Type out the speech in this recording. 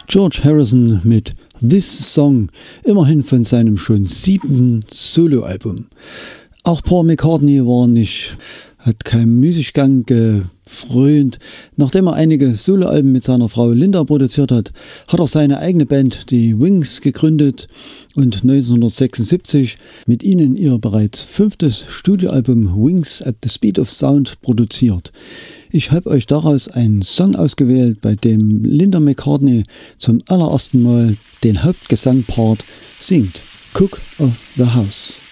George Harrison mit This Song, immerhin von seinem schon 7. Soloalbum. Auch Paul McCartney hat keinem Müßiggang gefrönt. Nachdem er einige Soloalben mit seiner Frau Linda produziert hat, hat er seine eigene Band, die Wings, gegründet und 1976 mit ihnen ihr bereits 5. Studioalbum Wings at the Speed of Sound produziert. Ich habe euch daraus einen Song ausgewählt, bei dem Linda McCartney zum allerersten Mal den Hauptgesangpart singt. Cook of the House.